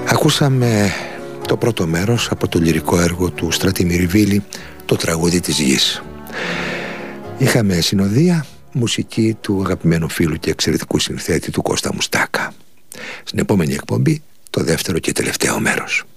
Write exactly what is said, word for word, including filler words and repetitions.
Ακούσαμε το πρώτο μέρος από το λυρικό έργο του Στράτη Μυριβίλη, το τραγούδι της γης. Είχαμε συνοδεία μουσική του αγαπημένου φίλου και εξαιρετικού συνθέτη του Κώστα Μουστάκα. Στην επόμενη εκπομπή το δεύτερο και τελευταίο μέρος.